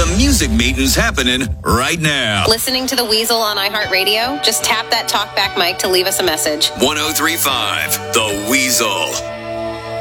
The music meeting's happening right now. Listening to The Weasel on iHeartRadio? Just tap that talkback mic to leave us a message. 103.5 The Weasel.